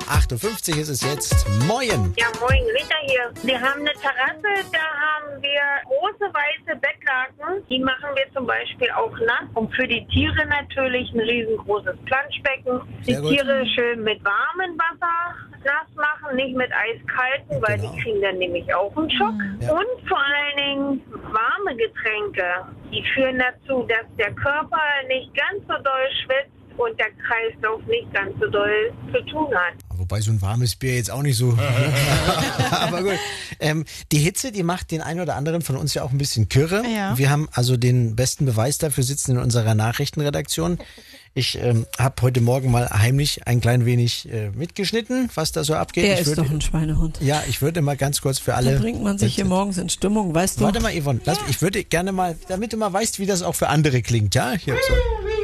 8.50 Uhr ist es jetzt. Moin. Ja, moin, Rita hier. Wir haben eine Terrasse, da haben wir große weiße Bettlaken. Die machen wir zum Beispiel auch nass. Und für die Tiere natürlich ein riesengroßes Planschbecken. Die Tiere schön mit warmem Wasser nass machen, nicht mit eiskalten, weil die kriegen dann nämlich auch einen Schock. Ja. Und vor allen Dingen warme Getränke. Die führen dazu, dass der Körper nicht ganz so doll schwitzt und der Kreislauf nicht ganz so doll zu tun hat. Wobei so ein warmes Bier jetzt auch nicht so... Aber gut. Die Hitze, die macht den einen oder anderen von uns ja auch ein bisschen kirre. Ja. Wir haben also den besten Beweis dafür sitzen in unserer Nachrichtenredaktion. Ich habe heute Morgen mal heimlich ein klein wenig mitgeschnitten, was da so abgeht. Er ist doch ein Schweinehund. Ja, ich würde mal ganz kurz für alle... Da bringt man sich hier morgens in Stimmung, weißt du? Warte mal, Yvonne, ich würde gerne mal, damit du mal weißt, wie das auch für andere klingt, ja? Hier, so.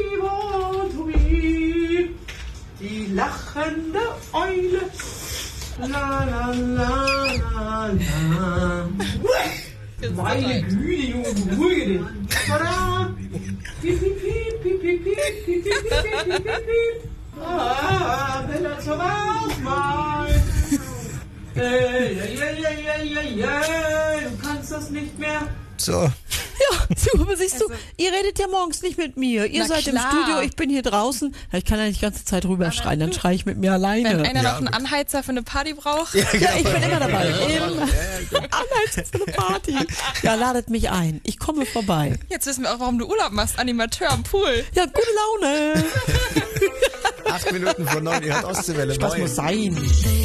Die lachende Eule. La la la la la. Meine Güte, Junge, beruhige dich. Tada! Piep, piep, piep, piep, piep, piep, piep, piep, piep, piep, piep. Ah, Bella zum Ausmalen. Du kannst das nicht mehr. So. Ja, super, siehst du, ihr redet ja morgens nicht mit mir. Ihr seid im Studio, ich bin hier draußen. Ja, ich kann ja nicht die ganze Zeit rüberschreien, dann schreie ich mit mir alleine. Wenn einer noch einen Anheizer für eine Party braucht. Ja, ich bin immer dabei. Anheizer für eine Party. Ja, ladet mich ein. Ich komme vorbei. Jetzt wissen wir auch, warum du Urlaub machst. Animateur am Pool. Ja, gute Laune. 8 Minuten vor 9, ihr hört Ostseewelle. Das muss sein.